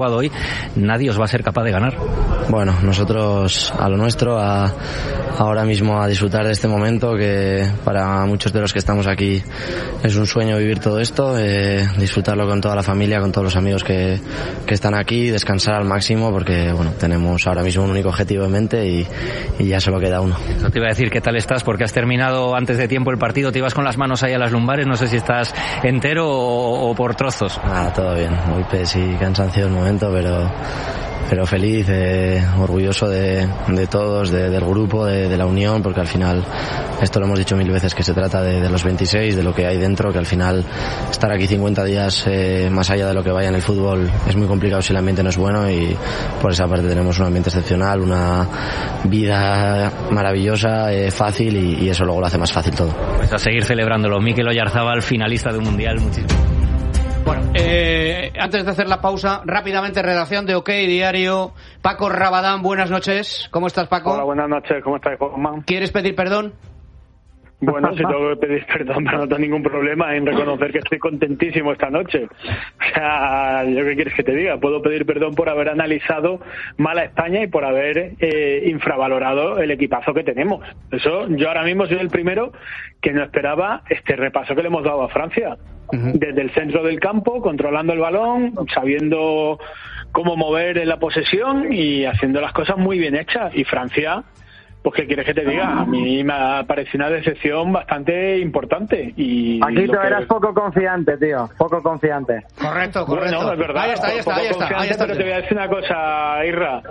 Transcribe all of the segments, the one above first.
hoy, nadie os va a ser capaz de ganar. Bueno, nosotros a lo nuestro, ahora mismo a disfrutar de este momento, que para muchos de los que estamos aquí es un sueño vivir todo esto, disfrutarlo con toda la familia, con todos los amigos que están aquí, descansar al máximo, porque bueno, tenemos ahora mismo un único objetivo en mente y ya solo queda uno. No te iba a decir qué tal estás, porque has terminado antes de tiempo el partido, te ibas con las manos ahí a las lumbares, no sé si estás entero o por trozos. Nada, todo bien, muy y cansancio del momento, pero feliz, orgulloso de todos, del grupo, de la unión, porque al final, esto lo hemos dicho mil veces, que se trata de los 26, de lo que hay dentro, que al final estar aquí 50 días más allá de lo que vaya en el fútbol es muy complicado si el ambiente no es bueno, y por esa parte tenemos un ambiente excepcional, una vida maravillosa, fácil, y eso luego lo hace más fácil todo. Pues a seguir celebrándolo. Mikel Oyarzábal, finalista de un mundial, muchísimo. Bueno, antes de hacer la pausa, rápidamente, redacción de OK Diario. Paco Rabadán, buenas noches. ¿Cómo estás, Paco? Hola, buenas noches. ¿Cómo estás, Juanma? ¿Quieres pedir perdón? Bueno, si tengo que pedir perdón, pero no tengo ningún problema en reconocer que estoy contentísimo esta noche. O sea, ¿yo qué quieres que te diga? Puedo pedir perdón por haber analizado mal a España y por haber infravalorado el equipazo que tenemos. Eso, yo ahora mismo soy el primero que no esperaba este repaso que le hemos dado a Francia. Desde el centro del campo, controlando el balón, sabiendo cómo mover la posesión y haciendo las cosas muy bien hechas. Y Francia, pues ¿qué quieres que te diga? A mí me ha parecido una decepción bastante importante. Y aquí tú eras poco confiante, tío, poco confiante. Correcto. Bueno, es verdad. Ahí está. Pero te voy a decir una cosa, Irra.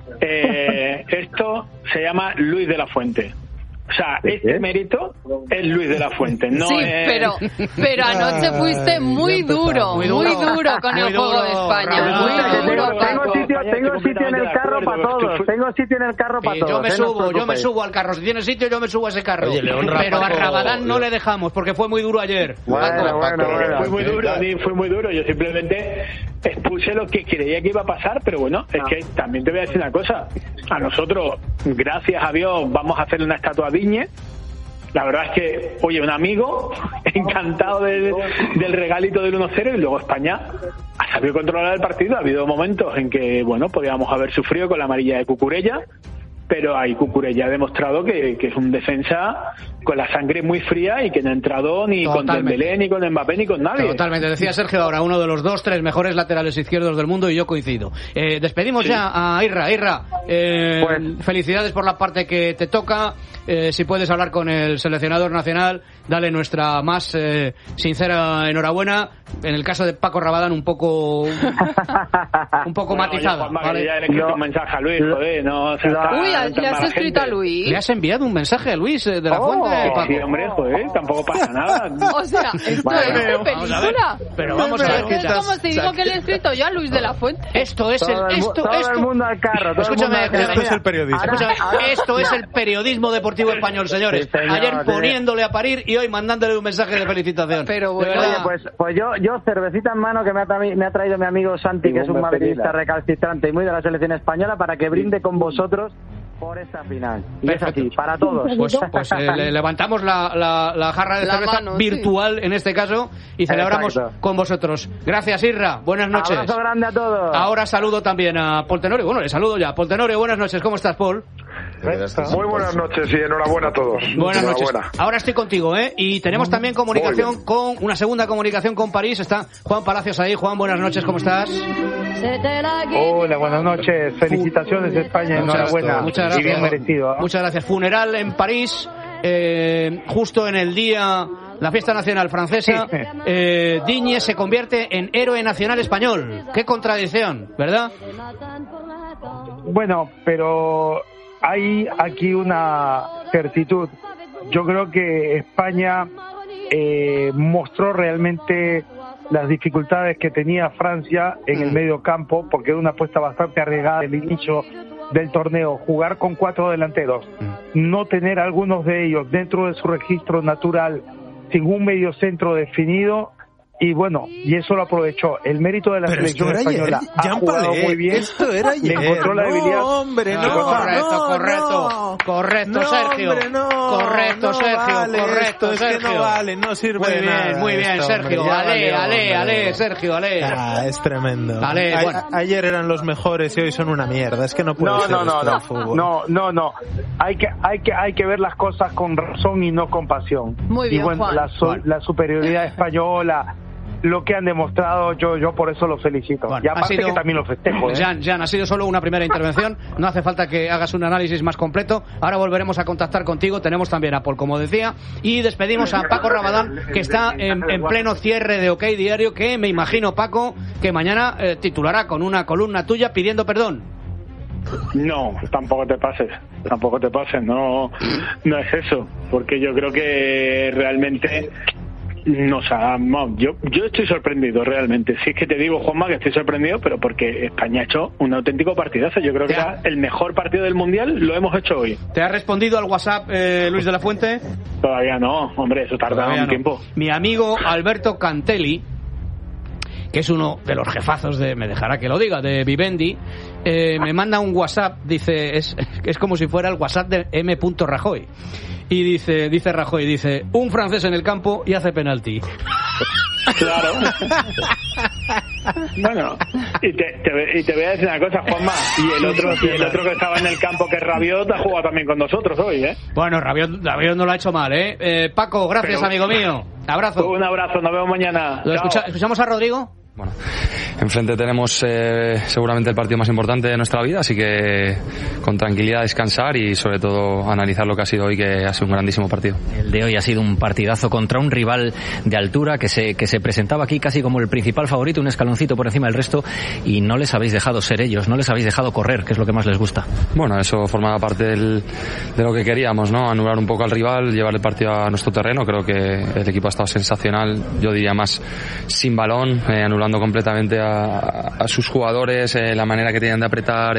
Esto se llama Luis de la Fuente. O sea, este mérito es Luis de la Fuente, no sí, es... pero anoche fuiste muy duro con el juego de España. Muy duro. Tengo sitio en el carro para todos. Tengo sitio en el carro para todos. Yo me subo al carro. Si tienes sitio, yo me subo a ese carro. Oye, pero a Rabadán no le dejamos porque fue muy duro ayer. Bueno. Fue muy duro. Yo simplemente expuse lo que creía que iba a pasar, pero bueno, es que también te voy a decir una cosa. A nosotros, gracias a Dios, vamos a hacer una estatua Digne. La verdad es que, oye, un amigo encantado del regalito del 1-0, y luego España ha sabido controlar el partido. Ha habido momentos en que, bueno, podíamos haber sufrido con la amarilla de Cucurella, pero ahí Cucurella ha demostrado que es un defensa con la sangre muy fría y que no ha entrado ni con Dembélé, ni con Mbappé, ni con nadie. Totalmente, decía Sergio ahora, uno de los 2-3 mejores laterales izquierdos del mundo, y yo coincido. Despedimos ya a Irra. Felicidades por la parte que te toca. Si puedes hablar con el seleccionador nacional, dale nuestra más sincera enhorabuena. En el caso de Paco Rabadán, un poco matizada. ¿Vale? Ya le he escrito un mensaje a Luis, joder, no... ¿le has escrito a Luis? ¿Le has enviado un mensaje a Luis de la Fuente? Paco. Sí, hombre, joder, tampoco pasa nada. O sea, esto es de película. Pero vamos a ver, es como si digo que le he escrito yo a Luis de la Fuente. Esto es todo el mundo al carro. Escúchame, esto es el periodismo. Esto es el periodismo deportivo español, señores. Sí, señor, ayer poniéndole a parir y hoy mandándole un mensaje de felicitación. Pero bueno, pues yo cervecita en mano que me ha traído mi amigo Santi, que es un madridista recalcitrante y muy de la selección española, para que brinde con vosotros por esta final. Y perfecto. Es así, para todos. Pues le levantamos la jarra de cerveza mano, virtual, en este caso, y celebramos con vosotros. Gracias, Irra. Buenas noches. Abrazo grande a todos. Ahora saludo también a Paul Tenorio. Bueno, le saludo ya. Paul Tenorio, buenas noches. ¿Cómo estás, Paul? Muy buenas noches y enhorabuena a todos. Buenas noches. Ahora estoy contigo, y tenemos también comunicación con una segunda comunicación con París. Está Juan Palacios ahí. Juan, buenas noches, ¿cómo estás? Hola, buenas noches. Felicitaciones, España. Enhorabuena. Muchas gracias. Y bien merecido. Muchas gracias. Funeral en París, justo en el día, la fiesta nacional francesa. Digne se convierte en héroe nacional español. Qué contradicción, ¿verdad? Bueno, pero hay aquí una certitud. Yo creo que España mostró realmente las dificultades que tenía Francia en el medio campo, porque era una apuesta bastante arriesgada al inicio del torneo, jugar con 4 delanteros, no tener algunos de ellos dentro de su registro natural, sin un medio centro definido, y bueno, y eso lo aprovechó. El mérito de la selección española ha jugado muy bien. Esto era ayer. Le encontró la debilidad. No, hombre, Correcto, Sergio. Hombre, no, correcto, Sergio. Vale, correcto, es Sergio. que no vale, no sirve de nada. Muy bien, esto, Sergio. hombre, Ale, Sergio, ale. Es tremendo. Ale, bueno. Ayer eran los mejores y hoy son una mierda. Es que no puede ser esto del fútbol. No. Hay que ver las cosas con razón y no con pasión. Muy bien, y bueno, Juan. la superioridad española, lo que han demostrado, yo por eso los felicito. Bueno, y aparte que también los festejo. Jan, ha sido solo una primera intervención. No hace falta que hagas un análisis más completo. Ahora volveremos a contactar contigo. Tenemos también a Paul, como decía. Y despedimos a Paco Rabadán, que está en pleno cierre de OK Diario, que me imagino, Paco, que mañana titulará con una columna tuya pidiendo perdón. No, tampoco te pases, no es eso, porque yo creo que realmente yo estoy sorprendido realmente. Si es que te digo, Juanma, que estoy sorprendido, pero porque España ha hecho un auténtico partidazo. Yo creo que era el mejor partido del Mundial, lo hemos hecho hoy. ¿Te ha respondido al WhatsApp Luis de la Fuente? Todavía no, hombre, eso tarda un tiempo. Mi amigo Alberto Cantelli, que es uno de los jefazos me dejará que lo diga, de Vivendi, me manda un WhatsApp, dice, es como si fuera el WhatsApp de M. Rajoy. Y dice Rajoy, un francés en el campo y hace penalti. Claro. Bueno, y te voy a decir una cosa, Juanma, y el otro que estaba en el campo, que es Rabiot, ha jugado también con nosotros hoy, ¿eh? Bueno, Rabiot no lo ha hecho mal, ¿eh? Paco, gracias, amigo mío. Abrazo. Un abrazo, nos vemos mañana. ¿Escuchamos a Rodrigo? Bueno, enfrente tenemos seguramente el partido más importante de nuestra vida, así que con tranquilidad descansar y sobre todo analizar lo que ha sido hoy, que ha sido un grandísimo partido. El de hoy ha sido un partidazo contra un rival de altura que se presentaba aquí casi como el principal favorito, un escaloncito por encima del resto, y no les habéis dejado ser ellos, no les habéis dejado correr, que es lo que más les gusta. Bueno, eso formaba parte de lo que queríamos, ¿no? Anular un poco al rival, llevar el partido a nuestro terreno. Creo que el equipo ha estado sensacional, yo diría más sin balón, anulando completamente a sus jugadores, la manera que tenían de apretar,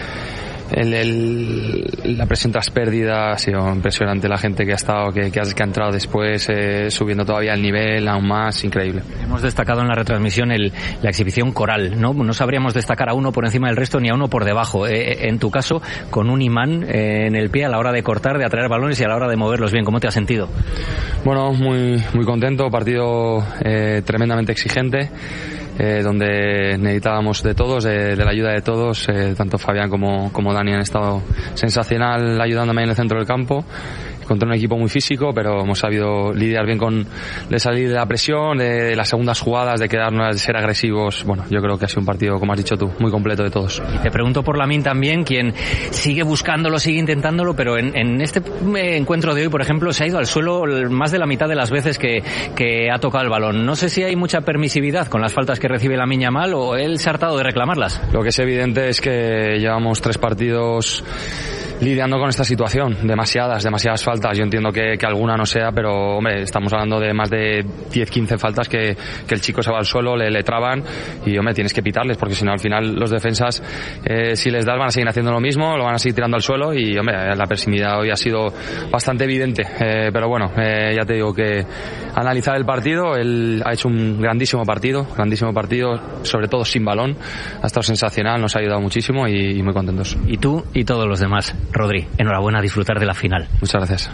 la presión tras pérdida. Ha sido impresionante la gente que ha estado, que ha entrado después, subiendo todavía el nivel aún más, increíble. Hemos destacado en la retransmisión la exhibición coral, no sabríamos destacar a uno por encima del resto ni a uno por debajo, en tu caso con un imán en el pie a la hora de cortar, de atraer balones y a la hora de moverlos bien. ¿Cómo te has sentido? Bueno, muy, muy contento, partido tremendamente exigente, donde necesitábamos de todos, de la ayuda de todos, tanto Fabián como Dani han estado sensacional ayudándome en el centro del campo, contra un equipo muy físico, pero hemos sabido lidiar bien de salir de la presión, de las segundas jugadas, de quedarnos, de ser agresivos. Bueno, yo creo que ha sido un partido, como has dicho tú, muy completo de todos. Y te pregunto por Lamine también, quien sigue buscándolo, sigue intentándolo, pero en este encuentro de hoy, por ejemplo, se ha ido al suelo más de la mitad de las veces que ha tocado el balón. No sé si hay mucha permisividad con las faltas que recibe Lamine Yamal, o él se ha hartado de reclamarlas. Lo que es evidente es que llevamos 3 partidos lidiando con esta situación, demasiadas faltas. Yo entiendo que alguna no sea, pero hombre, estamos hablando de más de 10-15 faltas que el chico se va al suelo, le traban, y hombre, tienes que pitarles, porque si no al final los defensas, si les das, van a seguir haciendo lo mismo, lo van a seguir tirando al suelo, y hombre, la permisividad hoy ha sido bastante evidente, pero bueno, ya te digo que analizar el partido, él ha hecho un grandísimo partido, sobre todo sin balón, ha estado sensacional, nos ha ayudado muchísimo y muy contentos. Y tú y todos los demás. Rodri, enhorabuena, a disfrutar de la final. Muchas gracias.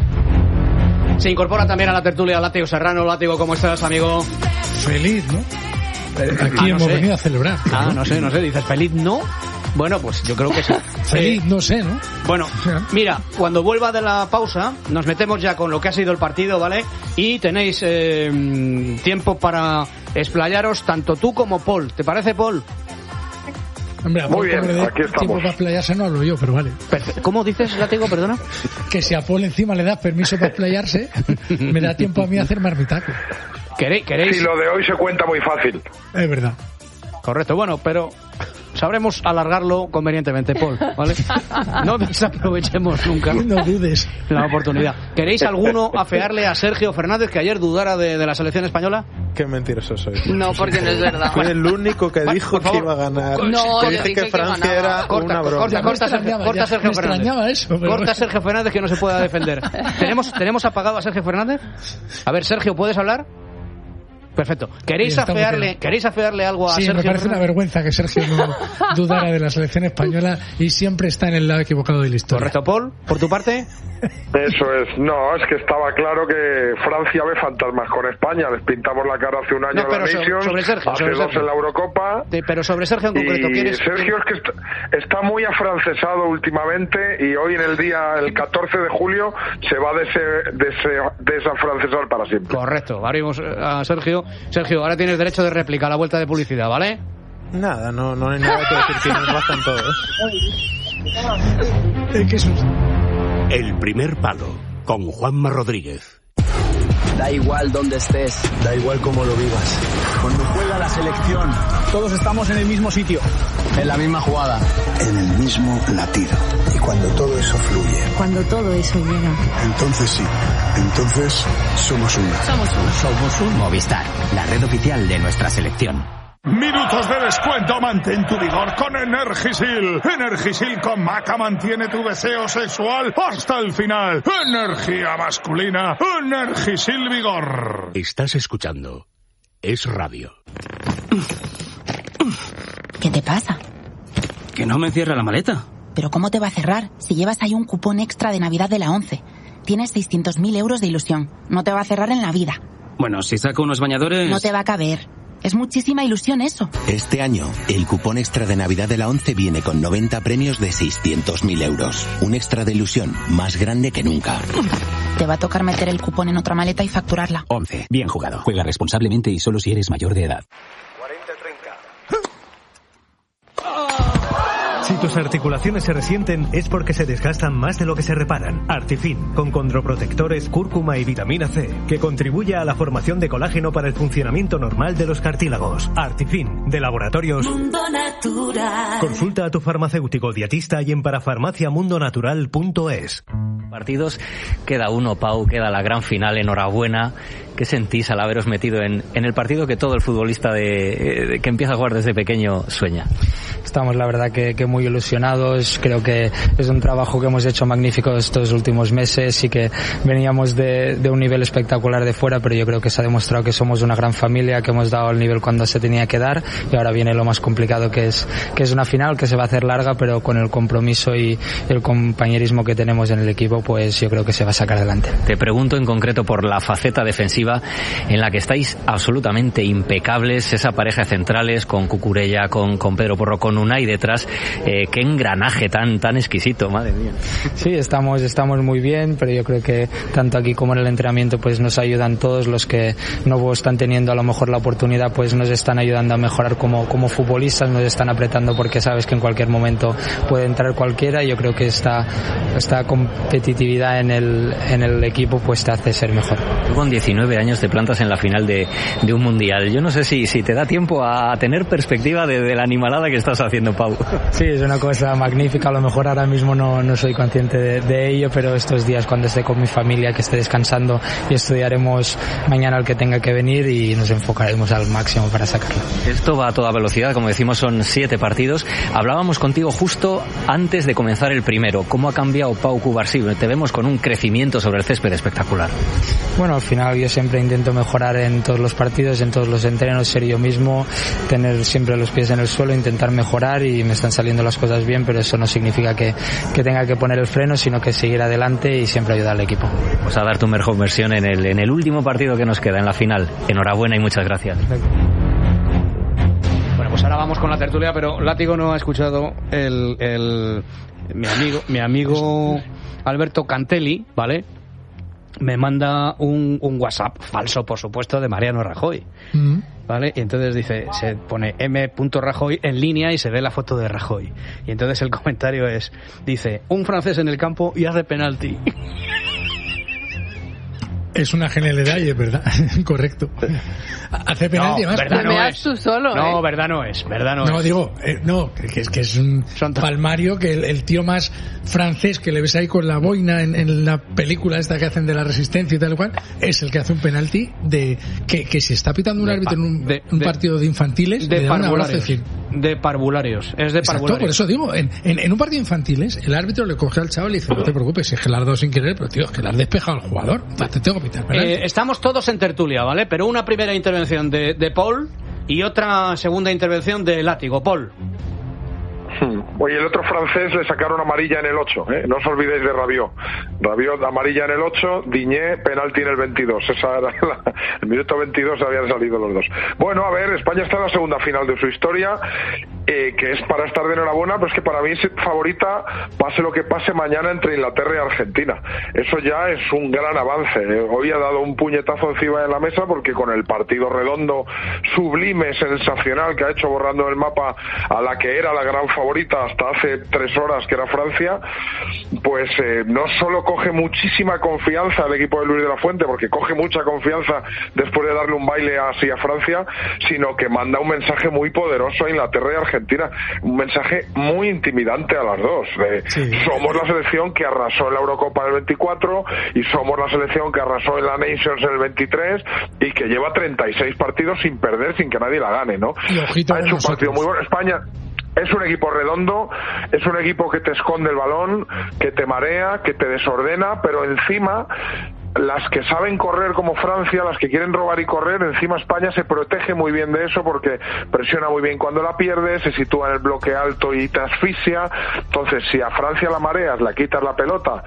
Se incorpora también a la tertulia Látigo Serrano. Látigo, ¿cómo estás, amigo? Feliz, ¿no? Aquí hemos venido a celebrar. No sé, dices feliz, ¿no? Bueno, pues yo creo que sí. Feliz, no sé, ¿no? Bueno, mira, cuando vuelva de la pausa, nos metemos ya con lo que ha sido el partido, ¿vale? Y tenéis tiempo para explayaros tanto tú como Paul. ¿Te parece, Paul? Hombre, muy bien, aquí estamos. Tiempo para explayarse no hablo yo, pero vale. ¿Cómo dices, Látigo, perdona? Que si a Paul encima le das permiso para explayarse, me da tiempo a mí a hacer marmitaco. ¿Queréis? Sí, lo de hoy se cuenta muy fácil. Es verdad. Correcto, bueno, pero sabremos alargarlo convenientemente, Paul, ¿vale? No desaprovechemos nunca. No dudes la oportunidad. ¿Queréis alguno afearle a Sergio Fernández, que ayer dudara de la selección española? Qué mentiroso soy. No, porque no es verdad. Fue el único que dijo que iba a ganar. No, yo dije que Francia era una broma. Corta Sergio Fernández. Eso, corta Sergio Fernández, que no se pueda defender. ¿Tenemos apagado a Sergio Fernández? A ver, Sergio, ¿puedes hablar? Perfecto. ¿Queréis afearle algo a Sergio? Sí, me parece una vergüenza que Sergio no dudara de la selección española y siempre está en el lado equivocado de la historia. Correcto, Paul, por tu parte. Eso es. No, es que estaba claro que Francia ve fantasmas con España. Les pintamos la cara hace un año en la Nations, sobre Sergio, hace dos en la Eurocopa. Pero sobre Sergio en concreto, ¿quieres? Sergio es que está muy afrancesado últimamente y hoy en el 14 de julio, se va a desafrancesar para siempre. Correcto. Abrimos a Sergio. Sergio, ahora tienes derecho de réplica a la vuelta de publicidad, ¿vale? Nada, no hay nada que decir, que nos bastan todos. El primer palo, con Juanma Rodríguez. Da igual donde estés, da igual cómo lo vivas. Cuando juega la selección, todos estamos en el mismo sitio, en la misma jugada, en el mismo latido. Y cuando todo eso fluye, cuando todo eso llega, entonces sí, entonces somos uno. Somos un Movistar, la red oficial de nuestra selección. Minutos de descuento, mantén tu vigor con Energisil. Energisil con Maca mantiene tu deseo sexual hasta el final. Energía masculina, Energisil Vigor. Estás escuchando Es Radio. ¿Qué te pasa? Que no me cierra la maleta. ¿Pero cómo te va a cerrar si llevas ahí un cupón extra de Navidad de la 11? Tienes 600.000 euros de ilusión. No te va a cerrar en la vida. Bueno, si saco unos bañadores... No te va a caber. Es muchísima ilusión eso. Este año, el cupón extra de Navidad de la 11 viene con 90 premios de 600.000 euros. Un extra de ilusión más grande que nunca. Te va a tocar meter el cupón en otra maleta y facturarla. 11. Bien jugado. Juega responsablemente y solo si eres mayor de edad. Si tus articulaciones se resienten es porque se desgastan más de lo que se reparan. Artifin, con condroprotectores, cúrcuma y vitamina C, que contribuye a la formación de colágeno para el funcionamiento normal de los cartílagos. Artifin, de Laboratorios Mundo Natural. Consulta a tu farmacéutico dietista y en parafarmaciamundonatural.es. Partidos, queda uno, Pau, queda la gran final, enhorabuena. ¿Qué sentís al haberos metido en el partido que todo el futbolista que empieza a jugar desde pequeño sueña? Estamos la verdad que muy ilusionados, creo que es un trabajo que hemos hecho magnífico estos últimos meses y que veníamos de un nivel espectacular de fuera, pero yo creo que se ha demostrado que somos una gran familia, que hemos dado el nivel cuando se tenía que dar y ahora viene lo más complicado que es una final que se va a hacer larga, pero con el compromiso y el compañerismo que tenemos en el equipo, pues yo creo que se va a sacar adelante. Te pregunto en concreto por la faceta defensiva en la que estáis absolutamente impecables, esa pareja de centrales con Cucurella, con Pedro Porro, con Unai detrás, qué engranaje tan exquisito, madre mía. Sí, estamos muy bien, pero yo creo que tanto aquí como en el entrenamiento pues nos ayudan todos los que no están teniendo a lo mejor la oportunidad, pues nos están ayudando a mejorar como futbolistas, nos están apretando porque sabes que en cualquier momento puede entrar cualquiera y yo creo que esta competitividad en el equipo pues te hace ser mejor. Tú con 19 años te plantas en la final de un mundial. Yo no sé si te da tiempo a tener perspectiva de la animalada que estás haciendo, Pau. Sí, es una cosa magnífica, a lo mejor ahora mismo no soy consciente de ello, pero estos días cuando esté con mi familia, que esté descansando y estudiaremos mañana el que tenga que venir y nos enfocaremos al máximo para sacarlo. Esto va a toda velocidad, como decimos son 7 partidos. Hablábamos contigo justo antes de comenzar el primero. ¿Cómo ha cambiado Pau Cubarsí? Te vemos con un crecimiento sobre el césped espectacular. Bueno, al final yo siempre intento mejorar en todos los partidos, en todos los entrenos, ser yo mismo, tener siempre los pies en el suelo, intentar mejorar y me están saliendo las cosas bien, pero eso no significa que tenga que poner el freno, sino que seguir adelante y siempre ayudar al equipo. Pues a dar tu mejor versión en el último partido que nos queda, en la final. Enhorabuena y muchas gracias. Bueno, pues ahora vamos con la tertulia, pero Látigo no ha escuchado mi amigo Alberto Cantelli, ¿vale? Me manda un WhatsApp falso, por supuesto, de Mariano Rajoy, ¿vale? Y entonces se pone M. Rajoy en línea y se ve la foto de Rajoy. Y entonces el comentario dice, un francés en el campo y hace penalti. Es una genialidad y es verdad, correcto. Hace penalti, además. Verdad no es. Tú solo, no, verdad no es. No, digo, que es un palmario, que el tío más francés que le ves ahí con la boina en la película esta que hacen de la Resistencia y tal cual, es el que hace un penalti que se está pitando un árbitro en un partido de infantiles, de parvularios. de parvularios. Es de Exacto, parvularios. por eso digo, en un partido infantiles, el árbitro le coge al chaval y dice, no te preocupes, es que le has dado sin querer, pero tío, es que le has despejado al jugador. Te tengo que pitar penalti. Estamos todos en tertulia, ¿vale? Pero una primera intervención de Paul y otra segunda intervención de Látigo. Paul. Oye, el otro francés le sacaron amarilla en el 8, ¿eh? No os olvidéis de Rabiot. Rabiot amarilla en el 8, Diñé penalti en el 22. Esa era el minuto 22 habían salido los dos. Bueno, a ver, España está en la segunda final de su historia, que es para estar de enhorabuena, pero es que para mí es favorita, pase lo que pase mañana entre Inglaterra y Argentina. Eso ya es un gran avance. Hoy ha dado un puñetazo encima de la mesa porque con el partido redondo, sublime, sensacional que ha hecho borrando el mapa a la que era la gran favorita hasta hace 3 horas, que era Francia, pues no solo coge muchísima confianza el equipo de Luis de la Fuente, porque coge mucha confianza después de darle un baile así a Francia, sino que manda un mensaje muy poderoso a Inglaterra y Argentina, un mensaje muy intimidante a las dos. Somos la selección que arrasó en la Eurocopa en el 24 y somos la selección que arrasó en la Nations en el 23 y que lleva 36 partidos sin perder, sin que nadie la gane, ¿no? Ha hecho un partido muy bueno. España es un equipo redondo, es un equipo que te esconde el balón, que te marea, que te desordena, pero encima las que saben correr como Francia, las que quieren robar y correr, encima España se protege muy bien de eso porque presiona muy bien cuando la pierde, se sitúa en el bloque alto y te asfixia. Entonces, si a Francia la mareas, la quitas la pelota,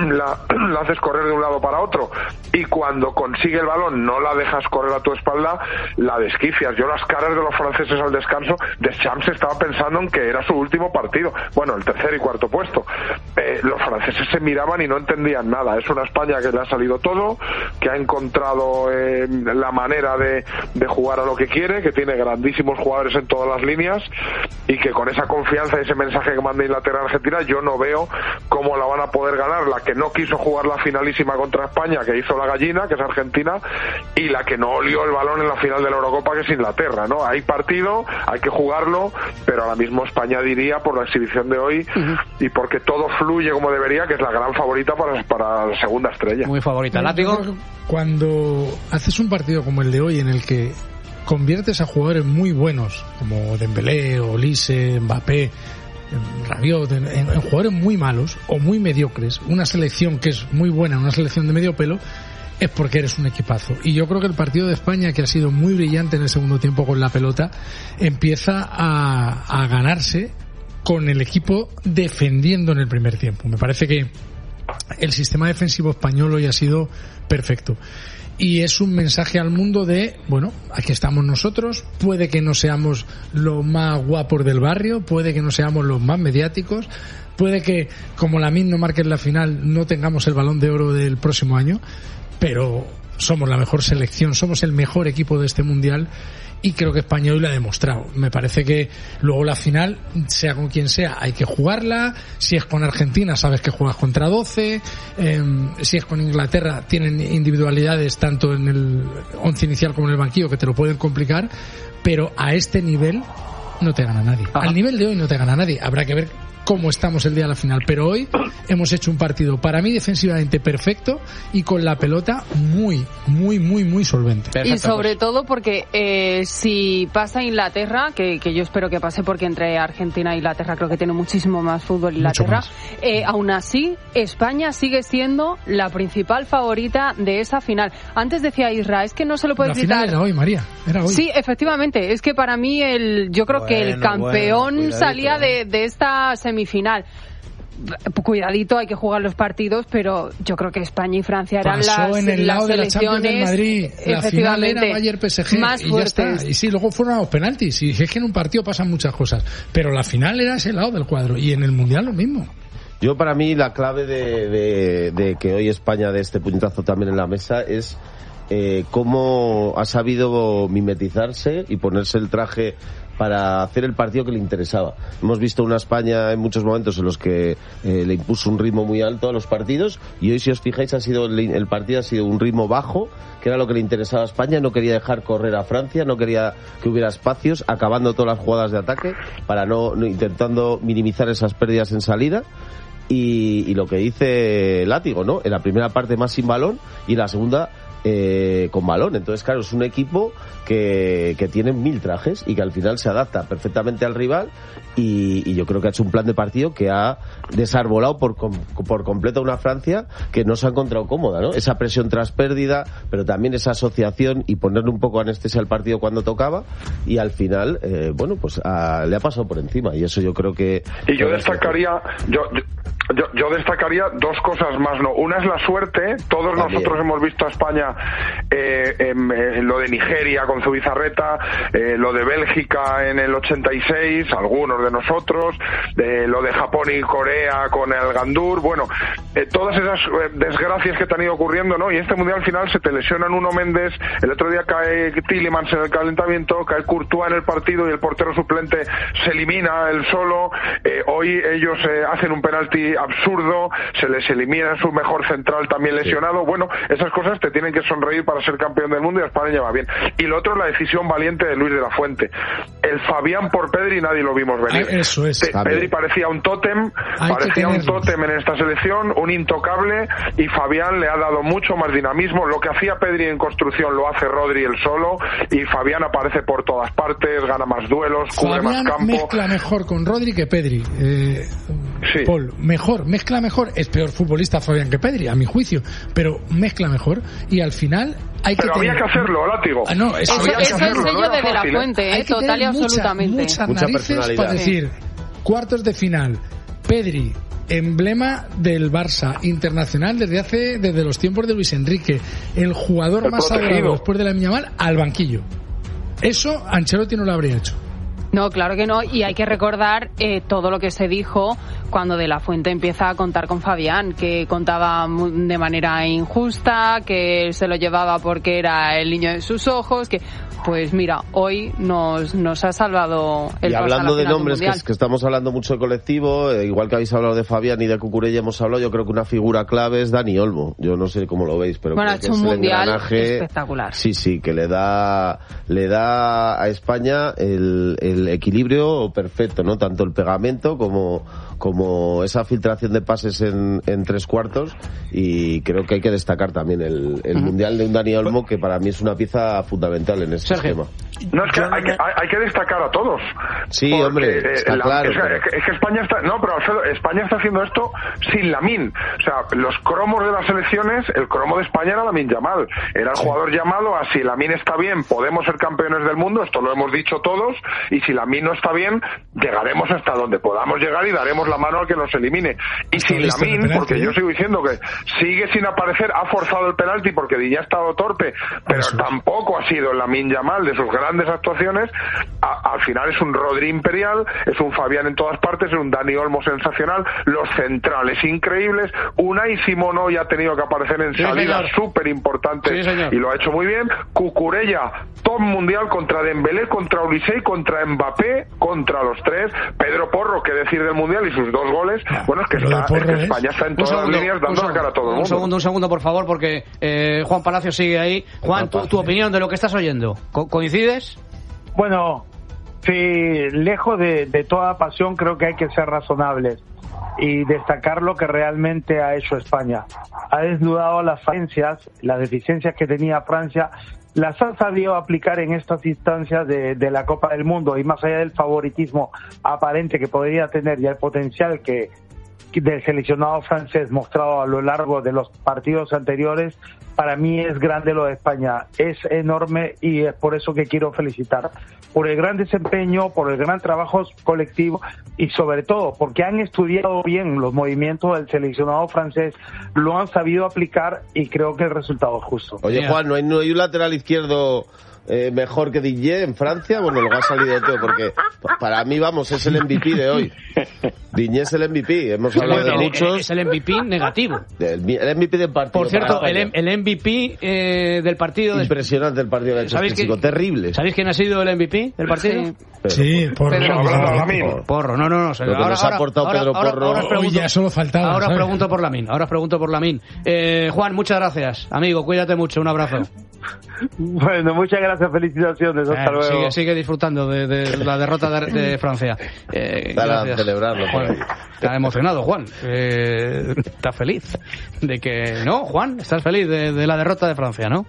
la haces correr de un lado para otro y cuando consigue el balón no la dejas correr a tu espalda, la desquicias. Yo las caras de los franceses al descanso, Deschamps estaba pensando en que era su último partido, bueno, el tercer y cuarto puesto. Los franceses se miraban y no entendían nada. Es una España que le ha salido todo, que ha encontrado la manera de jugar a lo que quiere, que tiene grandísimos jugadores en todas las líneas y que con esa confianza y ese mensaje que manda Inglaterra a Argentina, yo no veo cómo la van a poder ganar. La que no quiso jugar la finalísima contra España, que hizo la gallina, que es Argentina, y la que no olió el balón en la final de la Eurocopa, que es Inglaterra, ¿no? Hay partido, hay que jugarlo, pero ahora mismo España diría, por la exhibición de hoy y porque todo fluye como debería, que es la gran favorita para la segunda estrella. Muy favorita. Látigo. Cuando haces un partido como el de hoy en el que conviertes a jugadores muy buenos como Dembélé, Olise, Mbappé, Rabiot, en jugadores muy malos o muy mediocres, una selección que es muy buena, una selección de medio pelo, es porque eres un equipazo. Y yo creo que el partido de España, que ha sido muy brillante en el segundo tiempo con la pelota, empieza a ganarse con el equipo defendiendo en el primer tiempo. Me parece que el sistema defensivo español hoy ha sido perfecto y es un mensaje al mundo de, bueno, aquí estamos nosotros, puede que no seamos los más guapos del barrio, puede que no seamos los más mediáticos, puede que como Lamine no marque en la final no tengamos el Balón de Oro del próximo año, pero somos la mejor selección, somos el mejor equipo de este mundial y creo que España hoy lo ha demostrado. Me parece que luego la final, sea con quien sea, hay que jugarla. Si es con Argentina, sabes que juegas contra 12. Si es con Inglaterra, tienen individualidades tanto en el once inicial como en el banquillo que te lo pueden complicar, pero a este nivel no te gana nadie. Al nivel de hoy no te gana nadie. Habrá que ver cómo estamos el día de la final, pero hoy hemos hecho un partido para mí defensivamente perfecto y con la pelota muy solvente. Perfecto, y sobre todo porque si pasa Inglaterra, que yo espero que pase porque entre Argentina e Inglaterra creo que tiene muchísimo más fútbol Inglaterra, aún así España sigue siendo la principal favorita de esa final. Antes decía Isra, es que no se lo puede gritar. La final era hoy, María, era hoy. Sí, efectivamente, es que para mí yo creo que el campeón salía de esta semifinal. Cuidadito, hay que jugar los partidos, pero yo creo que España y Francia eran las selecciones del Madrid. La final era Bayern-PSG más y fuertes. Ya está. Y sí, luego fueron a los penaltis. Y es que en un partido pasan muchas cosas, pero la final era ese lado del cuadro y en el Mundial lo mismo. Yo, para mí, la clave de que hoy España dé este puñetazo también en la mesa es cómo ha sabido mimetizarse y ponerse el traje para hacer el partido que le interesaba. Hemos visto una España en muchos momentos en los que le impuso un ritmo muy alto a los partidos y hoy, si os fijáis, el partido ha sido un ritmo bajo, que era lo que le interesaba a España. No quería dejar correr a Francia, no quería que hubiera espacios, acabando todas las jugadas de ataque para intentando minimizar esas pérdidas en salida. Y lo que dice Látigo, ¿no? En la primera parte más sin balón y en la segunda con balón. Entonces, claro, es un equipo que tiene 1000 trajes y que al final se adapta perfectamente al rival, y yo creo que ha hecho un plan de partido que ha desarbolado por completo una Francia que no se ha encontrado cómoda, ¿no? Esa presión tras pérdida, pero también esa asociación y ponerle un poco anestesia al partido cuando tocaba, y al final, bueno, pues le ha pasado por encima, y eso yo creo que... Y yo destacaría... Yo destacaría dos cosas más, ¿no? Una es la suerte. Todos nosotros hemos visto a España lo de Nigeria con Zubizarreta, lo de Bélgica en el 86, algunos de nosotros, lo de Japón y Corea con el Gandur, bueno, todas esas desgracias que te han ido ocurriendo, ¿no? Y este mundial al final se te lesiona Nuno Méndez, el otro día cae Tielemans en el calentamiento, cae Courtois en el partido y el portero suplente se elimina él solo. Hoy ellos hacen un penalti absurdo, se les elimina su mejor central también lesionado. Bueno, esas cosas te tienen que sonreír para ser campeón del mundo, y a España lleva bien. Y lo otro, la decisión valiente de Luis de la Fuente. El Fabián por Pedri nadie lo vimos venir. Eso es. Pedri parecía un tótem, en esta selección, un intocable, y Fabián le ha dado mucho más dinamismo. Lo que hacía Pedri en construcción lo hace Rodri él solo, y Fabián aparece por todas partes, gana más duelos, cubre más campo. Mezcla mejor con Rodri que Pedri. Sí. Paul, mezcla mejor. Es peor futbolista Fabián que Pedri, a mi juicio, pero mezcla mejor, y al final pero había que hacerlo, Látigo. Eso es el sello de la Fuente, total y absolutamente. Muchas narices para decir, cuartos de final, Pedri, emblema del Barça, internacional desde los tiempos de Luis Enrique, el jugador más adorado después de Lamine Yamal, al banquillo. Eso Ancelotti no lo habría hecho. No, claro que no, y hay que recordar todo lo que se dijo cuando De la Fuente empieza a contar con Fabián, que contaba de manera injusta, que él se lo llevaba porque era el niño de sus ojos, que pues mira, hoy nos ha salvado el Barça. Y hablando de nombres, que estamos hablando mucho de colectivo, igual que habéis hablado de Fabián y de Cucurella hemos hablado, yo creo que una figura clave es Dani Olmo. Yo no sé cómo lo veis, pero bueno, creo ha hecho que un es mundial espectacular. Sí, que le da a España el equilibrio perfecto, ¿no? Tanto el pegamento como esa filtración de pases en tres cuartos, y creo que hay que destacar también el mundial de un Dani Olmo, que para mí es una pieza fundamental en este esquema. No, es que hay que destacar a todos. Sí, hombre, está claro. Es que España está... No, pero Alfredo, España está haciendo esto sin Lamine. O sea, los cromos de las selecciones, el cromo de España era Lamine Yamal. Era el jugador llamado a, si Lamine está bien, podemos ser campeones del mundo, esto lo hemos dicho todos, y si Lamine no está bien, llegaremos hasta donde podamos llegar y daremos la mano al que nos elimine. Y sin Lamine, porque yo sigo diciendo que sigue sin aparecer, ha forzado el penalti porque ya ha estado torpe, pero tampoco ha sido el Lamine Yamal de sus grandes actuaciones. Al final es un Rodri imperial, es un Fabián en todas partes, es un Dani Olmo sensacional, los centrales increíbles. Unai Simón hoy ha tenido que aparecer en salidas súper importantes y lo ha hecho muy bien. Cucurella, top mundial contra Dembélé, contra Olise, contra Mbappé, contra los tres. Pedro Porro, qué decir del mundial y sus 2 goles. Bueno, es que España está en todas las líneas dando la cara a todo el mundo. Un segundo, por favor, porque Juan Palacio sigue ahí. Juan, tu opinión de lo que estás oyendo, ¿coincides? Bueno, sí, lejos de toda pasión, creo que hay que ser razonables y destacar lo que realmente ha hecho España. Ha desnudado las falencias, las deficiencias que tenía Francia, las han sabido aplicar en estas instancias de la Copa del Mundo, y más allá del favoritismo aparente que podría tener y el potencial que del seleccionado francés mostrado a lo largo de los partidos anteriores, para mí es grande lo de España, es enorme, y es por eso que quiero felicitar por el gran desempeño, por el gran trabajo colectivo, y sobre todo porque han estudiado bien los movimientos del seleccionado francés, lo han sabido aplicar, y creo que el resultado es justo. Oye, Juan, ¿no hay un lateral izquierdo mejor que Digne en Francia? Bueno, lo ha salido todo, porque para mí, vamos, es el MVP de hoy. Digne es el MVP, hemos hablado de muchos. Es el MVP negativo. El MVP del partido. Por cierto, el MVP del partido. Impresionante el partido que ha hecho este chico, terrible. ¿Sabéis quién ha sido el MVP del partido? Sí, Porro. Porro, no. Lo que nos ha aportado Pedro Porro. Ya solo faltaba. Ahora os pregunto por Lamine. Juan, muchas gracias. Amigo, cuídate mucho, un abrazo. Bueno, muchas gracias, felicitaciones, hasta luego. Sigue disfrutando de la derrota de Francia. Para celebrarlo. Juan, está emocionado, Juan. Está feliz de que... ¿No, Juan? ¿Estás feliz de la derrota de Francia, no?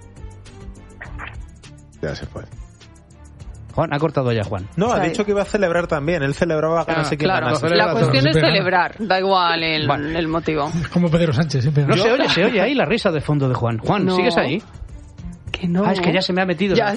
Ya se fue. Juan, ha cortado ya, Juan. No, ha dicho que iba a celebrar también. Él celebraba ganase quien ganase. La cuestión es celebrar, da igual el motivo. Es como Pedro Sánchez, siempre. No se oye ahí la risa de fondo de Juan. Juan, no. ¿Sigues ahí? Que no. Es que ya se me ha metido. Ya,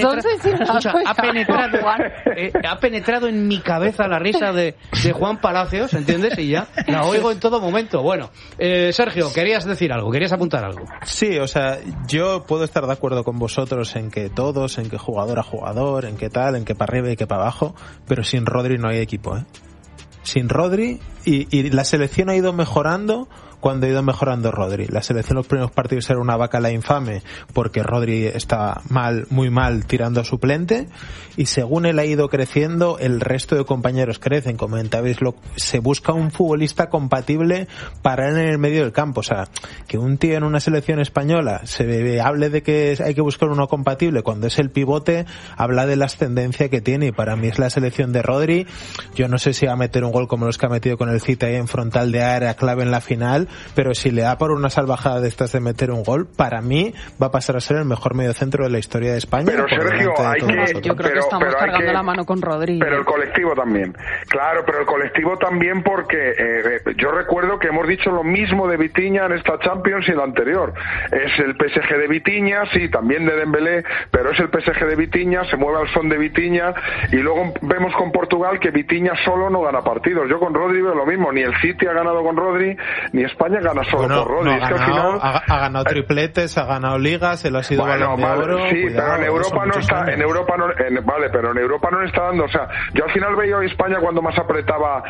ha penetrado en mi cabeza la risa de Juan Palacios, ¿entiendes? Y ya la oigo en todo momento. Bueno, Sergio, querías decir algo, querías apuntar algo. Sí, o sea, yo puedo estar de acuerdo con vosotros en que todos, en que jugador a jugador, en que tal, en que para arriba y que para abajo, pero sin Rodri no hay equipo, ¿eh? Sin Rodri, y la selección ha ido mejorando cuando ha ido mejorando Rodri. La selección en los primeros partidos era una bacala infame porque Rodri está mal, muy mal, tirando a suplente, y según él ha ido creciendo, el resto de compañeros crecen. Comentabais, se busca un futbolista compatible para él en el medio del campo. O sea, que un tío en una selección española se hable de que hay que buscar uno compatible cuando es el pivote, habla de la ascendencia que tiene, y para mí es la selección de Rodri. Yo no sé si va a meter un gol como los que ha metido con el City ahí en frontal de área clave en la final, pero si le da por una salvajada de estas de meter un gol, para mí va a pasar a ser el mejor mediocentro de la historia de España. Pero Sergio, yo creo que estamos cargando la mano con Rodri. Pero el colectivo también. Claro, pero el colectivo también porque yo recuerdo que hemos dicho lo mismo de Vitinha en esta Champions y en la anterior. Es el PSG de Vitinha, sí, también de Dembélé, pero es el PSG de Vitinha, se mueve al son de Vitinha, y luego vemos con Portugal que Vitinha solo no gana partidos. Yo con Rodri veo lo mismo, ni el City ha ganado con Rodri, ni España gana solo por Rodri. No, ha ganado tripletes, ha ganado ligas, se lo ha sido Balón de Oro. Sí, cuidado, pero en Europa no está, pero en Europa no le está dando. O sea, yo al final veía a España cuando más apretaba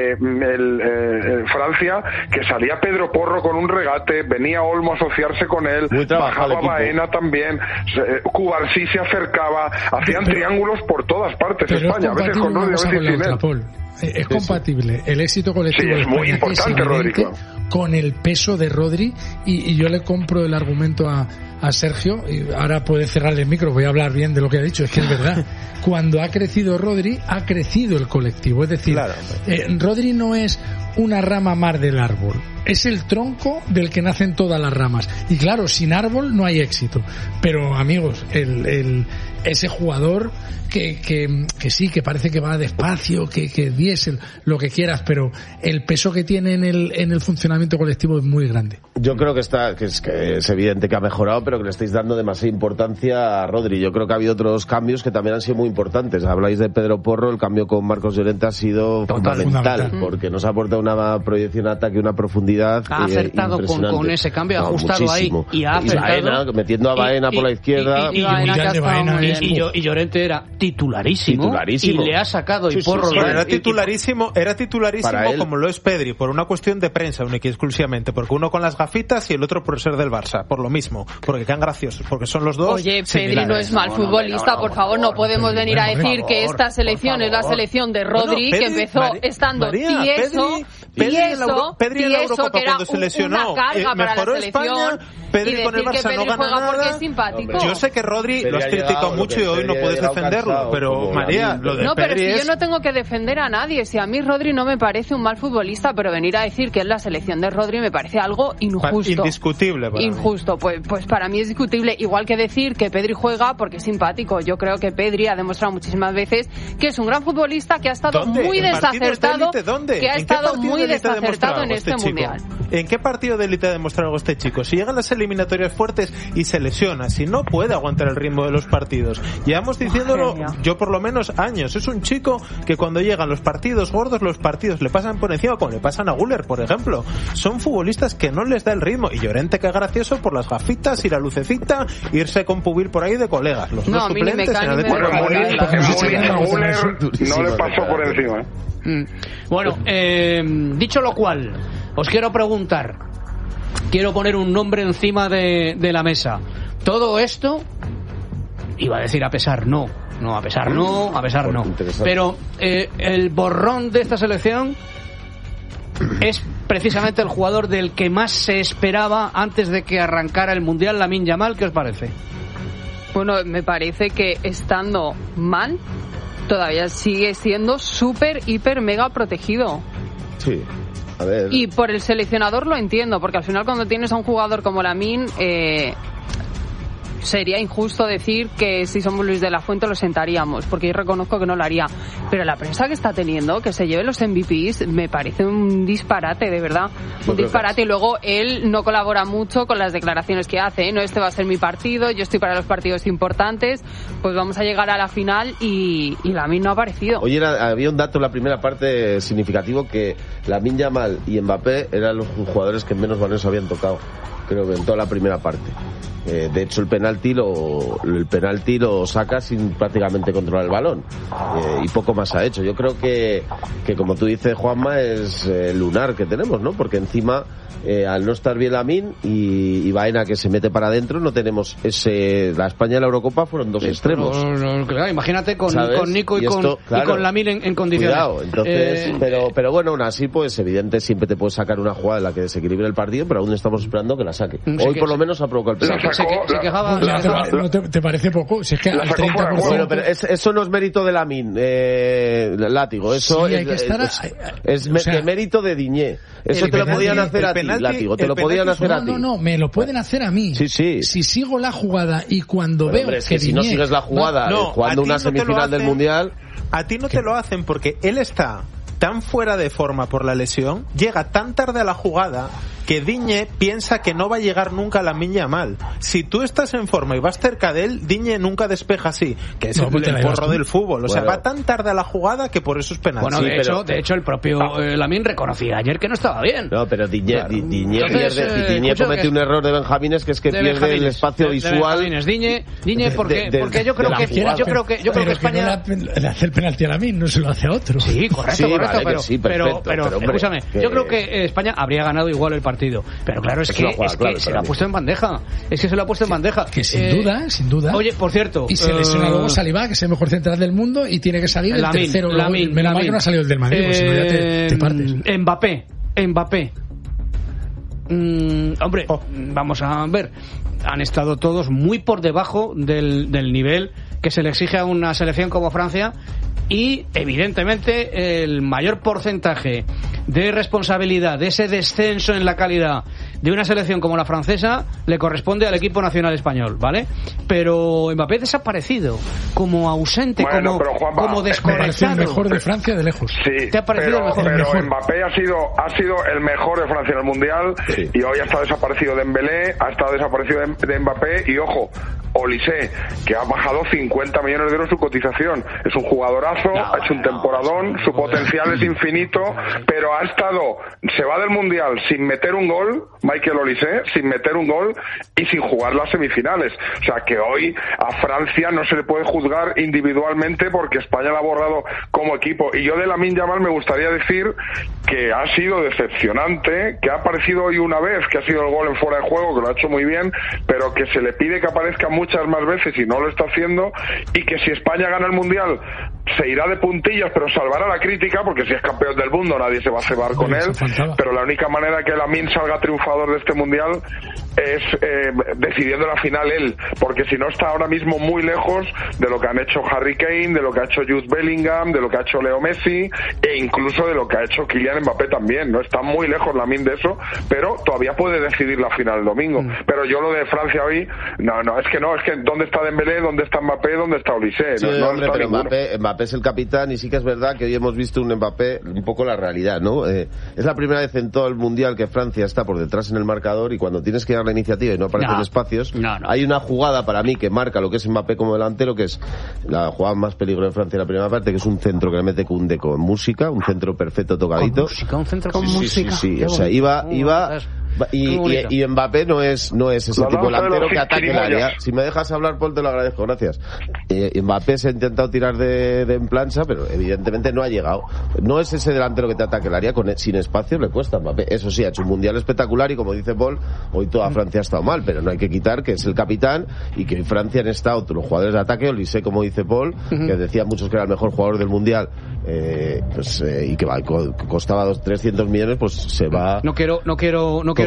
Francia, que salía Pedro Porro con un regate, venía Olmo a asociarse con él, bajaba Baena también, Cubarsí se acercaba, hacían triángulos por todas partes. Pero España, a veces con Rodri, a veces sin él. Es compatible el éxito colectivo de España, muy importante, que es evidente, Rodri, con el peso de Rodri, y yo le compro el argumento a Sergio, y ahora puede cerrarle el micro, voy a hablar bien de lo que ha dicho, es que es verdad. Cuando ha crecido Rodri, ha crecido el colectivo, es decir, Rodri no es una rama más del árbol, es el tronco del que nacen todas las ramas, y claro, sin árbol no hay éxito, pero amigos, ese jugador que sí, que parece que va despacio, que diésel, lo que quieras, pero el peso que tiene en el funcionamiento colectivo es muy grande. Yo creo que es evidente que ha mejorado, pero que le estáis dando demasiada importancia a Rodri. Yo creo que ha habido otros cambios que también han sido muy importantes. Habláis de Pedro Porro, el cambio con Marcos Llorente ha sido fundamental, porque nos ha aportado una proyección de ataque, una profundad ha acertado con ese cambio, ha ajustado muchísimo. Ahí y ha acertado. Baena, metiendo a Baena por la izquierda. Y Llorente era titularísimo y le ha sacado y Porro era titularísimo como lo es Pedri, por una cuestión de prensa única y exclusivamente, porque uno con las gafitas y el otro por ser del Barça, por lo mismo, porque quedan graciosos, porque son los dos. Pedri no es mal futbolista, por favor, no podemos venir a decir que esta selección es la selección de Rodri, que empezó estando tieso, Pedri en la Eurocopa cuando se lesionó mejoró España. Pedri con el Barça no gana nada. Es simpático. Yo sé que Rodri lo has criticado mucho y hoy no puedes defenderlo, pero María, lo de Pedri Pedri yo no tengo que defender a nadie. Si a mí Rodri no me parece un mal futbolista, pero venir a decir que es la selección de Rodri me parece algo injusto. Indiscutible. Injusto, pues para mí es discutible. Igual que decir que Pedri juega porque es simpático. Yo creo que Pedri ha demostrado muchísimas veces que es un gran futbolista, que ha estado muy desacertado. Que ha estado muy desacertado en este mundial. ¿En qué partido de élite ha demostrado algo este chico? Si llegan las eliminatorias fuertes y se lesiona, si no puede aguantar el ritmo de los partidos. Llevamos diciéndolo, yo por lo menos años. Es un chico que cuando llegan los partidos gordos, los partidos le pasan por encima, como le pasan a Güler, por ejemplo. Son futbolistas que no les da el ritmo. Y Llorente, que gracioso, por las gafitas y la lucecita, irse con Pubil por ahí de colegas. Los dos suplentes en el no le pasó por encima. Bueno, dicho lo cual, os quiero preguntar, quiero poner un nombre encima de la mesa. Todo esto, iba a decir a pesar no, pero el borrón de esta selección es precisamente el jugador del que más se esperaba antes de que arrancara el Mundial, Lamine Yamal. ¿Qué os parece? Bueno, me parece que estando mal, todavía sigue siendo súper, hiper, mega protegido. Sí. A ver. Y por el seleccionador lo entiendo, porque al final cuando tienes a un jugador como Lamine, sería injusto decir que si somos Luis de la Fuente lo sentaríamos, porque yo reconozco que no lo haría. Pero la prensa que está teniendo, que se lleve los MVPs, me parece un disparate, de verdad. Un disparate. Y luego él no colabora mucho con las declaraciones que hace, ¿eh? No, este va a ser mi partido, yo estoy para los partidos importantes, pues vamos a llegar a la final y Lamine no ha aparecido. Oye, había un dato en la primera parte significativo, que Lamine Yamal y Mbappé eran los jugadores que menos balones habían tocado, creo que en toda la primera parte. De hecho, el penalti lo saca sin prácticamente controlar el balón, y poco más ha hecho. Yo creo que como tú dices, Juanma, es lunar que tenemos, ¿no? Porque encima, al no estar bien Lamine y Baena, que se mete para adentro, no tenemos la España y la Eurocopa fueron dos extremos. Claro, imagínate con Nico y esto, con Lamine en condiciones. Cuidado, entonces, pero bueno, aún así, pues evidente, siempre te puedes sacar una jugada en la que desequilibre el partido, pero aún estamos esperando que la saque. Hoy por lo menos ha provocado el penalti. Se quejaba. ¿No te parece poco? Si es que al 30%... Bueno, pero eso no es mérito de Lamine, Látigo. Eso sí, es mérito de Diñé. Eso te lo podían hacer a ti, Látigo. Te lo podían hacer a ti. No, me lo pueden hacer a mí. Sí. Si sigo la jugada y cuando veo que si no sigues la jugada jugando una semifinal del Mundial... A ti no te lo hacen porque él está tan fuera de forma por la lesión, llega tan tarde a la jugada, que Diñé piensa que no va a llegar nunca a Lamine Yamal. Si tú estás en forma y vas cerca de él, Diñé nunca despeja así, que es el porro del fútbol. O sea, va tan tarde a la jugada que por eso es penalti. Bueno, de hecho el propio Lamine reconocía ayer que no estaba bien. No, pero Diñé comete un error de Benjamines, que es que pierde el espacio visual. Diñé, porque yo creo que España le hace el penalti a Lamine, no se lo hace a otro. Sí, correcto, vale, pero escúchame, yo creo que España habría ganado igual el partido. Pero claro, es que se lo ha puesto en bandeja. Que sin duda. Oye, por cierto. Y se lesiona luego Saliba, que es el mejor central del mundo, y tiene que salir el tercero. Menos mal que no ha salido el del Madrid, porque si no ya te partes. Mbappé. Hombre, vamos a ver. Han estado todos muy por debajo del nivel que se le exige a una selección como Francia. Y evidentemente el mayor porcentaje de responsabilidad de ese descenso en la calidad de una selección como la francesa le corresponde al equipo nacional español, ¿vale? Pero Mbappé ha desaparecido, como ausente, como desconectado. El mejor de Francia de lejos. Sí, ¿te ha parecido el mejor? Pero Mbappé ha sido el mejor de Francia en el Mundial, y hoy ha estado desaparecido Dembélé, ha estado desaparecido de Mbappé, y ojo, Olise, que ha bajado 50 millones de euros su cotización. Es un jugadorazo, ha hecho un temporadón, su potencial es infinito, pero se va del Mundial sin meter un gol, Michael Olise, sin meter un gol y sin jugar las semifinales. O sea que hoy a Francia no se le puede juzgar individualmente, porque España la ha borrado como equipo. Y yo de Lamine Yamal me gustaría decir que ha sido decepcionante, que ha aparecido hoy una vez, que ha sido el gol en fuera de juego, que lo ha hecho muy bien, pero que se le pide que aparezca muchas más veces y no lo está haciendo, y que si España gana el Mundial se irá de puntillas, pero salvará la crítica, porque si es campeón del mundo nadie se va a cebar con él, pero la única manera que Lamine salga triunfador de este Mundial es decidiendo la final él, porque si no está ahora mismo muy lejos de lo que han hecho Harry Kane, de lo que ha hecho Jude Bellingham, de lo que ha hecho Leo Messi, e incluso de lo que ha hecho Kylian Mbappé también. No está muy lejos Lamine de eso, pero todavía puede decidir la final el domingo. Pero yo lo de Francia hoy, es que ¿dónde está Dembélé? ¿Dónde está Mbappé? ¿Dónde está Olise? Hombre, pero Mbappé es el capitán, y sí que es verdad que hoy hemos visto un Mbappé un poco la realidad, ¿no? Es la primera vez en todo el Mundial que Francia está por detrás en el marcador, y cuando tienes que dar la iniciativa y no aparecen espacios, hay una jugada para mí que marca lo que es Mbappé como delantero, que es la jugada más peligrosa de Francia en la primera parte, que es un centro que le mete Koundé con música, un centro perfecto tocadito. Un centro con música. Sí. O sea, iba y Mbappé no es ese tipo de delantero que ataque el área. Si me dejas hablar, Paul, te lo agradezco, gracias. Mbappé se ha intentado tirar de en plancha, pero evidentemente no ha llegado. No es ese delantero que te ataque el área, sin espacio le cuesta a Mbappé. Eso sí, ha hecho un Mundial espectacular, y como dice Paul, hoy toda Francia ha estado mal, pero no hay que quitar que es el capitán, y que en Francia han estado los jugadores de ataque. Olise, como dice Paul, que decían muchos que era el mejor jugador del Mundial, y que costaba 300 millones, pues se va. No quiero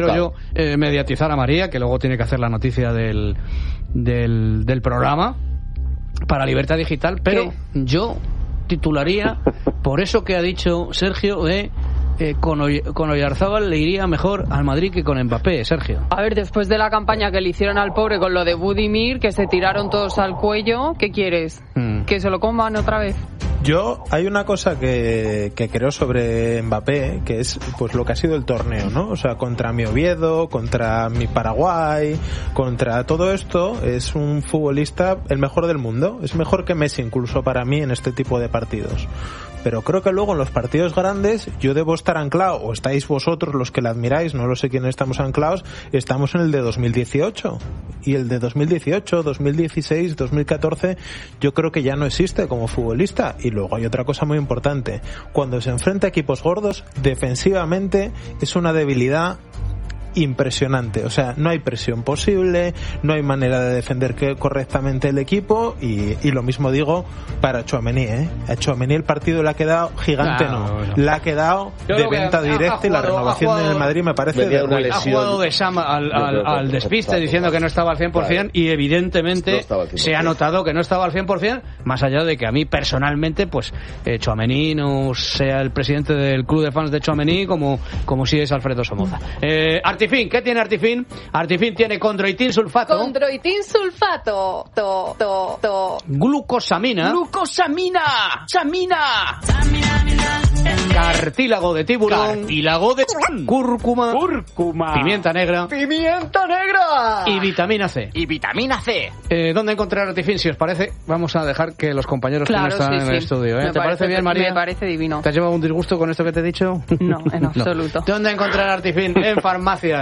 quiero yo mediatizar a María, que luego tiene que hacer la noticia del programa para Libertad Digital, pero yo titularía por eso que ha dicho Sergio de con Oyarzábal le iría mejor al Madrid que con Mbappé, Sergio. A ver, después de la campaña que le hicieron al pobre con lo de Budimir, que se tiraron todos al cuello, ¿qué quieres? ¿Que se lo coman otra vez? Yo, hay una cosa que creo sobre Mbappé, que es pues lo que ha sido el torneo, ¿no? O sea, contra mi Oviedo, contra mi Paraguay, contra todo esto, es un futbolista el mejor del mundo. Es mejor que Messi incluso para mí en este tipo de partidos. Pero creo que luego en los partidos grandes yo debo estar anclado, o estáis vosotros los que la admiráis, no lo sé quiénes estamos anclados, estamos en el de 2018. Y el de 2018, 2016, 2014, yo creo que ya no existe como futbolista. Y luego hay otra cosa muy importante. Cuando se enfrenta a equipos gordos, defensivamente es una debilidad impresionante. O sea, no hay presión posible, no hay manera de defender correctamente el equipo y lo mismo digo para Tchouaméni, A Tchouaméni el partido le ha quedado gigante, le ha quedado de venta directa y la renovación del Madrid me parece de una lesión. Ha jugado de Sam al despiste diciendo que no estaba al 100% y evidentemente se ha notado que no estaba al 100%, más allá de que a mí personalmente pues Tchouaméni no sea el presidente del club de fans de Tchouaméni como si es Alfredo Somoza. Artifin, ¿qué tiene Artifin? Artifin tiene condroitin sulfato. Condroitin sulfato. Glucosamina. Samina. Cartílago de tiburón. Cartílago de cúrcuma. Pimienta negra. Y vitamina C. ¿Dónde encontrar Artifin? Si os parece, vamos a dejar que los compañeros que no están en el estudio. ¿Te parece bien, María? Me parece divino. ¿Te has llevado un disgusto con esto que te he dicho? No, en absoluto. ¿Dónde encontrar Artifin? En farmacias.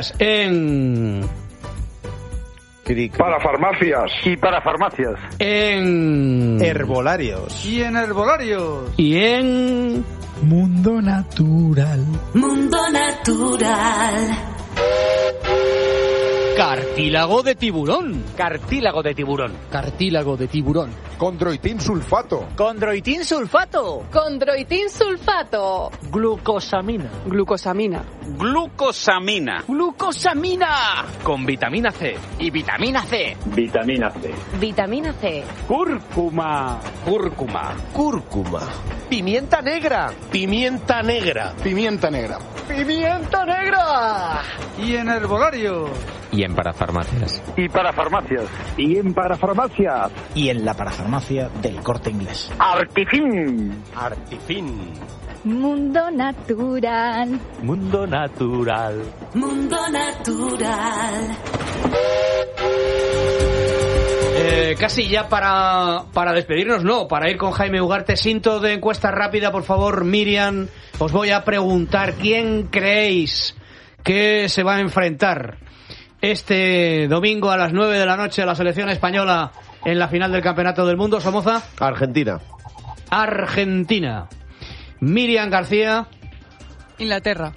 Para farmacias. Y para farmacias. En herbolarios. Y en herbolarios. Y en Mundo Natural. cartílago de tiburón. Condroitin sulfato. Glucosamina. Con vitamina C. Y vitamina C. Cúrcuma. Pimienta negra. Y en herbolarios. Y en parafarmacias. Y para farmacias. Y en parafarmacias. Y en la parafarmacia del Corte Inglés. Artifin. Mundo natural. Casi ya para despedirnos, no, para ir con Jaime Ugarte. Cinto de encuesta rápida, por favor, Miriam. Os voy a preguntar, ¿quién creéis que se va a enfrentar este domingo a las 9 de la noche a la selección española en la final del Campeonato del Mundo? Somoza. Argentina. Miriam García. Inglaterra.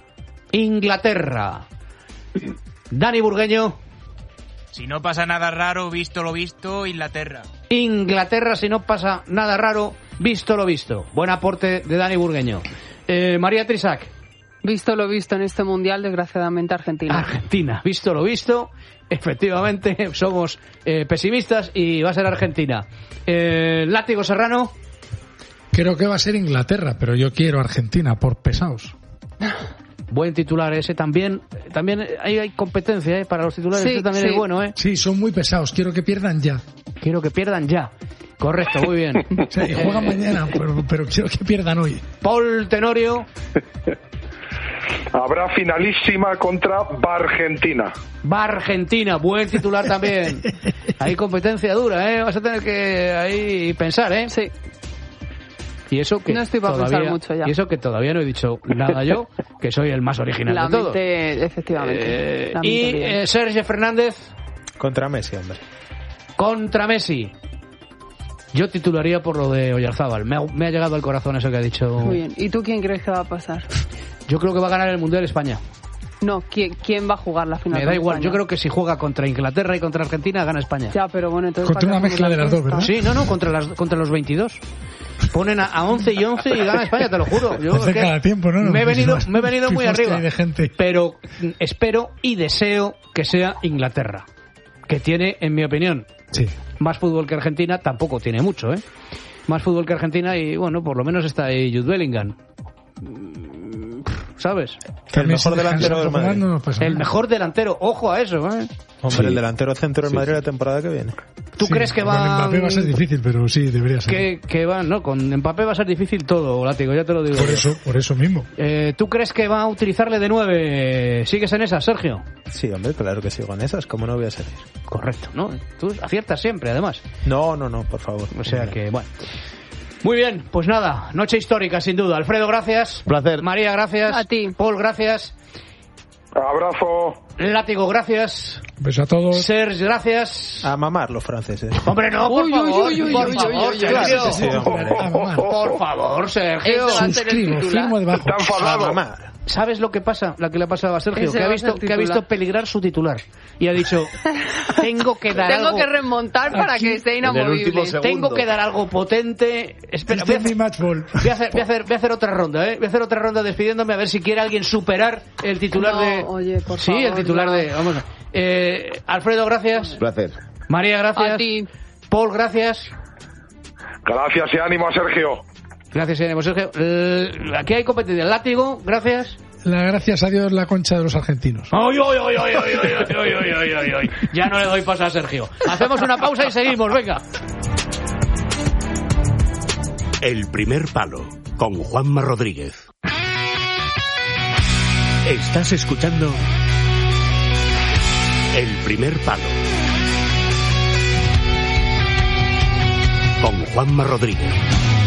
Dani Burgueño. Si no pasa nada raro, visto lo visto, Inglaterra, si no pasa nada raro, visto lo visto. Buen aporte de Dani Burgueño. María Trisac. Visto lo visto en este mundial, desgraciadamente Argentina, visto lo visto. Efectivamente, somos pesimistas y va a ser Argentina. Látigo Serrano. Creo que va a ser Inglaterra, pero yo quiero Argentina por pesados. Buen titular ese también. También hay competencia para los titulares. Este también es bueno, Sí, son muy pesados. Quiero que pierdan ya. Correcto, muy bien. O sea, y juegan mañana, pero quiero que pierdan hoy. Paul Tenorio. Habrá finalísima contra Argentina. Buen titular también. Hay competencia dura, Vas a tener que ahí pensar, Sí. Y eso que no estoy para pensar mucho ya. Y eso que todavía no he dicho nada yo, que soy el más original de todos. Efectivamente. Y Sergio Fernández. Contra Messi, hombre. Yo titularía por lo de Oyarzábal. Me ha llegado al corazón eso que ha dicho. Muy bien. ¿Y tú quién crees que va a pasar? Yo creo que va a ganar el Mundial España. No, ¿quién va a jugar la final? Me da igual, yo creo que si juega contra Inglaterra y contra Argentina, gana España. Ya, pero bueno, entonces... Contra una mezcla de las dos, ¿verdad? Sí, no, contra los 22. Ponen a 11 y 11 y gana España, te lo juro. Yo hace cada tiempo, ¿no? Me he venido muy arriba. De gente. Pero espero y deseo que sea Inglaterra, que tiene, en mi opinión, más fútbol que Argentina. Tampoco tiene mucho, ¿eh? Más fútbol que Argentina y, bueno, por lo menos está ahí Jude Bellingham. ¿Sabes? El mejor delantero del Madrid. El mejor delantero, ojo a eso, ¿eh? Hombre, el delantero centro del Madrid la temporada que viene. ¿Tú crees que va? Con Mbappé va a ser difícil, pero sí, debería ser. Que va, no, con Mbappé va a ser difícil todo, Látigo, ya te lo digo. Por eso mismo. ¿Tú crees que va a utilizarle de 9? ¿Sigues en esas, Sergio? Sí, hombre, claro que sigo en esas, ¿cómo no voy a salir? Correcto, ¿no? Tú aciertas siempre, además. No, por favor. O sea que, bueno. Muy bien, pues nada, noche histórica sin duda. Alfredo, gracias. Placer. María, gracias. A ti. Paul, gracias. Abrazo. Látigo, gracias. Beso a todos. Serge, gracias. A mamar los franceses. Hombre, no, por favor, Sergio. Por favor, Sergio. Suscribo, firmo debajo. Está enfadado. A mamar. ¿Sabes lo que pasa? Lo que le ha pasado a Sergio, Ese que va a ser ha visto peligrar su titular y ha dicho, tengo que dar algo. Tengo que remontar para que esté inamovible. Tengo que dar algo potente. Espera, Este es mi match ball. Voy a hacer otra ronda, ¿eh? Voy a hacer otra ronda despidiéndome a ver si quiere alguien superar el titular de. Oye, por sí, favor, el titular de. Vamos. Alfredo, gracias. Placer. María, gracias. A ti. Paul, gracias. Gracias y ánimo a Sergio. Gracias, Sergio. Aquí hay competencia. Látigo, gracias. Gracias a Dios la concha de los argentinos. ¡Ay! Ya no le doy paso a Sergio. Hacemos una pausa y seguimos, venga. El primer palo con Juanma Rodríguez. Estás escuchando El primer palo con Juanma Rodríguez.